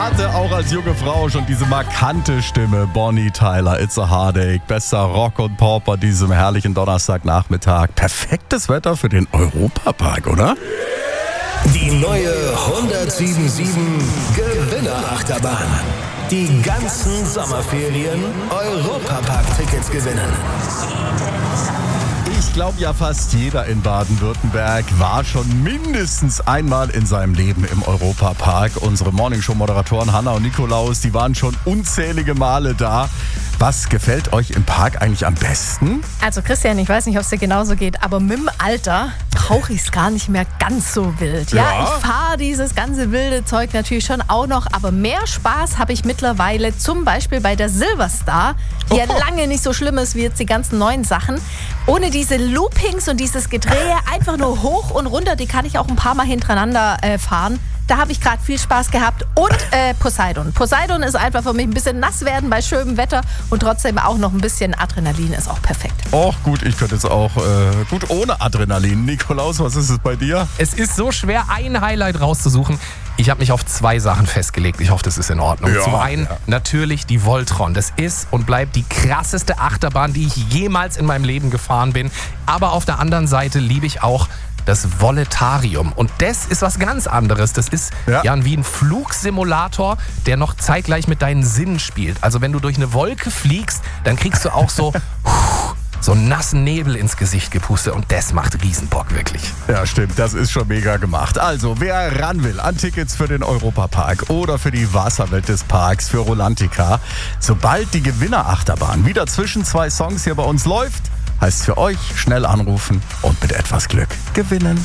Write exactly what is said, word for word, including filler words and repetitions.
hatte auch als junge Frau schon diese markante Stimme. Bonnie Tyler, It's a Heartache. Bester Rock und Pop an diesem herrlichen Donnerstagnachmittag. Perfektes Wetter für den Europapark, oder? Die neue hundertsieben sieben Gewinnerachterbahn. Die ganzen Sommerferien Europapark-Tickets gewinnen. Ich glaube ja, fast jeder in Baden-Württemberg war schon mindestens einmal in seinem Leben im Europapark. Unsere Morningshow-Moderatoren Hanna und Nikolaus, die waren schon unzählige Male da. Was gefällt euch im Park eigentlich am besten? Also Christian, ich weiß nicht, ob es dir genauso geht, aber mit dem Alter brauche ich es gar nicht mehr ganz so wild. Ja, Ja. ich fahre dieses ganze wilde Zeug natürlich schon auch noch, aber mehr Spaß habe ich mittlerweile zum Beispiel bei der Silverstar, die ja lange nicht so schlimm ist wie jetzt die ganzen neuen Sachen. Ohne diese Loopings und dieses Gedrehe, einfach nur hoch und runter, die kann ich auch ein paar Mal hintereinander äh, fahren. Da habe ich gerade viel Spaß gehabt. Und äh, Poseidon. Poseidon ist einfach für mich ein bisschen nass werden bei schönem Wetter und trotzdem auch noch ein bisschen Adrenalin ist auch perfekt. Och gut, ich könnte jetzt auch äh, gut ohne Adrenalin. Nikolaus, was ist es bei dir? Es ist so schwer, ein Highlight rauszusuchen. Ich habe mich auf zwei Sachen festgelegt. Ich hoffe, das ist in Ordnung. Ja, Zum einen ja. natürlich die Voltron. Das ist und bleibt die krasseste Achterbahn, die ich jemals in meinem Leben gefahren bin. Aber auf der anderen Seite liebe ich auch das Voletarium. Und das ist was ganz anderes. Das ist Ja. ja wie ein Flugsimulator, der noch zeitgleich mit deinen Sinnen spielt. Also wenn du durch eine Wolke fliegst, dann kriegst du auch so so nassen Nebel ins Gesicht gepustet. Und das macht Riesenbock, wirklich. Ja, stimmt, das ist schon mega gemacht. Also, wer ran will an Tickets für den Europapark oder für die Wasserwelt des Parks, für Rolantica, sobald die Gewinnerachterbahn wieder zwischen zwei Songs hier bei uns läuft, heißt für euch schnell anrufen und mit etwas Glück gewinnen.